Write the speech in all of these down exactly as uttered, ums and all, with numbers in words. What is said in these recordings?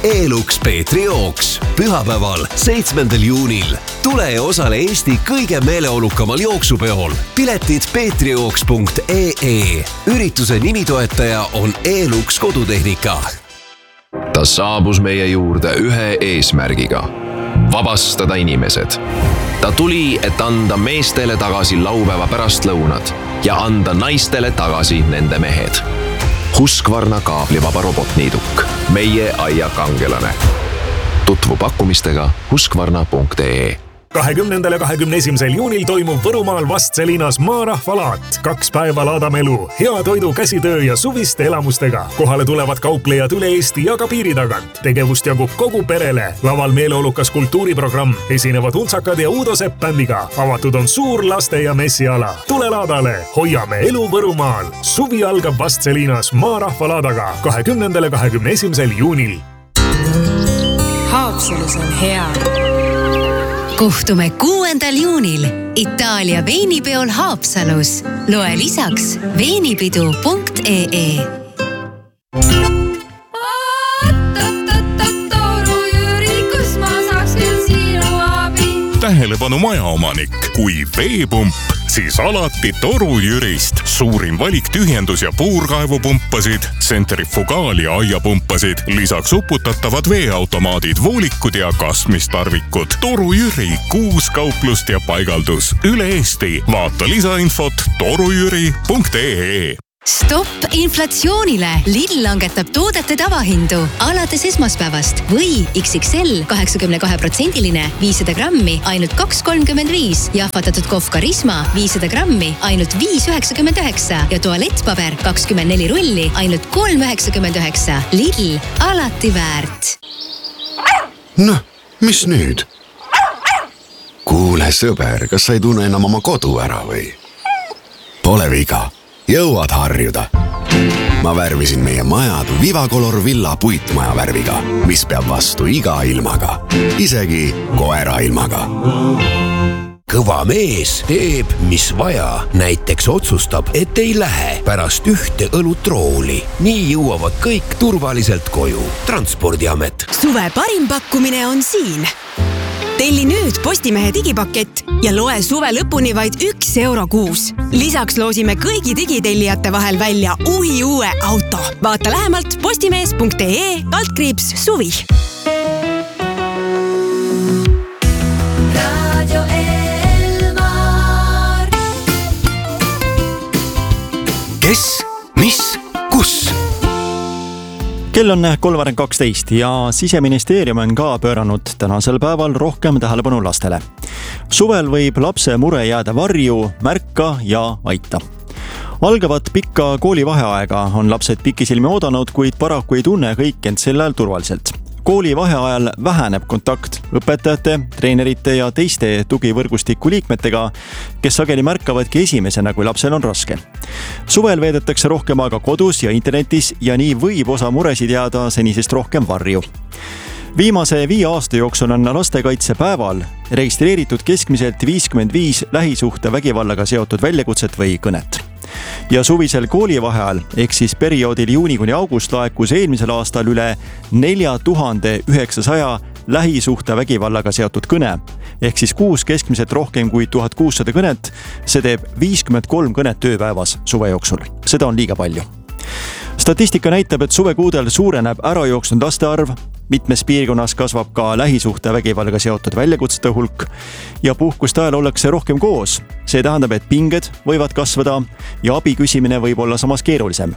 E-Lux Peetri jooks pühapäeval, seitsmendal juunil. Tule ja osale Eesti kõige meeleolukamal jooksupeol. Piletid peetrijooks punkt ee. Ürituse nimitoetaja on E-Lux kodutehnika. Ta saabus meie juurde ühe eesmärgiga. Vabastada inimesed. Ta tuli, et anda meestele tagasi laupäeva pärastlõunad ja anda naistele tagasi nende mehed. Husqvarna kaablivaba robotniiduk. Meie aia kangelane. Tutvu pakkumistega husqvarna punkt ee. kahekümnendal ja kahekümne esimesel juunil toimub Võrumaal Vastselinas maarahvalaat. Kaks päeva laadame elu, hea toidu, käsitöö ja suviste elamustega. Kohale tulevad kauplejad üle Eesti ja ka piiri tagant. Tegevust jagub kogu perele. Laval meeleolukas kultuuriprogramm. Esinevad Untsakad ja Uudo Sepp bändiga. Avatud on suur laste- ja messiala. Tule laadale, hoiame elu Võrumaal. Suvi algab Vastselinas maarahvalaadaga kahekümnendal ja kahekümne esimesel juunil. Haapsalus on hea. Kohtume kuuendal juunil Itaalia veinipeol Haapsalus. Loe lisaks veinipidu punkt ee. Toru Jüri, kus ma saaks küll sinu abi? Tähelepanu majaomanik, kui veepump, siis alati Toru Jürist. Suurim valik tühjendus- ja puurkaevupumpasid, sentrifugaal- ja aiapumpasid, lisaks uputatavad veeautomaadid, voolikud ja kasmistarvikud. Toru Jüri, kuus kauplust ja paigaldus üle Eesti. Vaata lisainfot torujüri punkt ee. Stopp inflatsioonile! Lidl langetab toodete tavahindu alates esmaspäevast või X X L kaheksakümne kahe protsendiline viissada grammi ainult kaks kolmkümmend viis ja ahvatatud kohv Karisma viissada grammi ainult viis üheksakümmend üheksa ja tualettpaber kakskümmend neli rulli ainult kolm üheksakümmend üheksa. Lidl, alati väärt. Noh, mis nüüd? Kuule sõber, kas sa ei tunne enam oma kodu ära või? Pole viga. Jõuad harjuda. Ma värvisin meie majad Vivacolor Villa puitmaja värviga, mis peab vastu iga ilmaga, isegi koera ilmaga. Kõva mees teeb, mis vaja. Näiteks otsustab, et ei lähe pärast ühte õlutrooli. Nii jõuavad kõik turvaliselt koju. Transpordiamet. Suve parim pakkumine on siin. Telli nüüd Postimehe digipakett ja loe suve lõpuni vaid üks euro kuus. Lisaks loosime kõigi digitellijate vahel välja uhi uue auto. Vaata lähemalt postimees punkt ee kaldkriips suvi. Radio Elmar. Kes? Mis? Kus? Kell on kolm kaksteist ja Siseministeerium on ka pööranud tänasel päeval rohkem tähelepanu lastele. Suvel võib lapse mure jääda varju, märka ja aita. Algavat pikka koolivaheaega on lapsed pikisilmi oodanud, kuid paraku ei tunne kõik end sel ajal turvaliselt. Kooli vaheajal väheneb kontakt õpetajate, treenerite ja teiste tugivõrgustiku liikmetega, kes sageli märkavadki esimesena, kui lapsel on raske. Suvel veedetakse rohkem aega kodus ja internetis ja nii võib osa muresid jääda senisest rohkem varju. Viimase viie aasta jooksul on lastekaitsepäeval registreeritud keskmiselt viiskümmend viis lähisuhte vägivallaga seotud väljakutset või kõnet. Ja suvisel koolivaheajal, ehk siis perioodil juuni kuni august laekus eelmisel aastal üle nelja tuhande üheksasaja lähisuhte vägivallaga seotud kõne, ehk siis kuus keskmiselt rohkem kui tuhat kuussada kõnet, see teeb viiskümmend kolm kõnet tööpäevas suve jooksul. Seda on liiga palju. Statistika näitab, et suvekuudel suureneb ärajooksnud laste arv, mitmes piirkonnas kasvab ka lähisuhte vägivallaga seotud väljakutsete hulk ja puhkuste ajal ollakse rohkem koos. See tähendab, et pinged võivad kasvada ja abi küsimine võib olla samas keerulisem.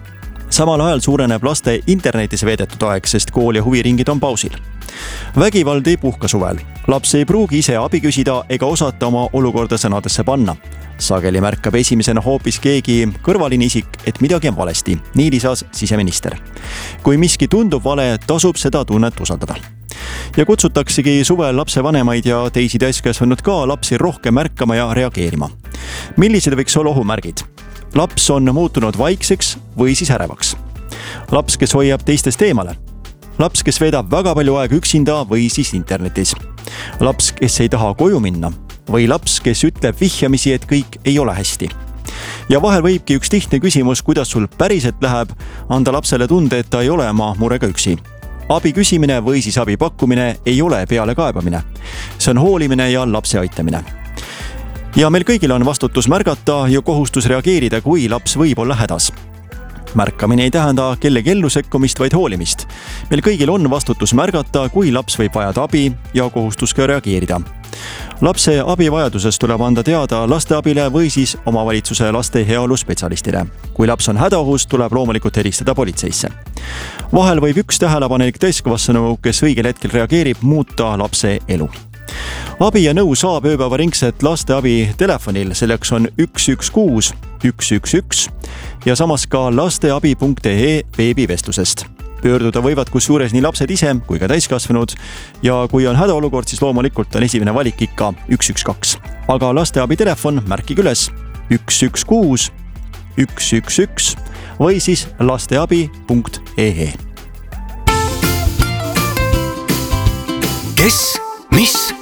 Samal ajal suureneb laste internetis veedetud aeg, sest kool ja huviringid on pausil. Vägivald ei puhka suvel. Laps ei pruugi ise abi küsida ega osata oma olukorda sõnadesse panna. Sageli märkab esimesena hoopis keegi kõrvaline isik, et midagi on valesti, nii lisas siseminister. Kui miski tundub vale, tasub seda tunnet usaldada. Ja kutsutaksegi suvel lapse vanemaid ja teisi täiskasvanud ka lapsi rohkem märkama ja reageerima. Millised võiks olla ohumärgid? Laps on muutunud vaikseks või siis ärevaks. Laps, kes hoiab teistest eemale. Laps, kes veedab väga palju aega üksinda või siis internetis. Laps, kes ei taha koju minna. Või laps, kes ütleb vihjamisi, et kõik ei ole hästi. Ja vahel võibki üks lihtne küsimus, kuidas sul päriselt läheb, anda lapsele tunde, et ta ei ole oma murega üksi. abi küsimine või siis abi pakkumine ei ole pealekaebamine. See on hoolimine ja lapse aitamine. Ja meil kõigil on vastutus märgata ja kohustus reageerida, kui laps võib olla hädas. Märkamine ei tähenda kellegi ellu sekkumist, vaid hoolimist. Meil kõigil on vastutus märgata, kui laps võib vajada abi ja kohustus ka reageerida. Lapse abivajadusest tuleb anda teada lasteabile või siis omavalitsuse laste heaolu spetsialistile. Kui laps on hädaohus, tuleb loomulikult helistada politseisse. Vahel võib üks tähelepanelik täiskasvanu, kes õigel hetkel reageerib, muuta lapse elu. Abi ja nõu saab ööpäevaringset lasteabi telefonil, selleks on üks üks kuus üks üks üks ja samas ka lasteabi punkt ee veebivestlusest. Pöörduda võivad kusjuures nii lapsed ise kui ka täiskasvanud ja kui on hädaolukord, siis loomulikult on esimene valik ikka üks üks kaks. Aga lasteabi telefon märkige üles üks üks kuus üks üks üks või siis lasteabi punkt ee. Kes, mis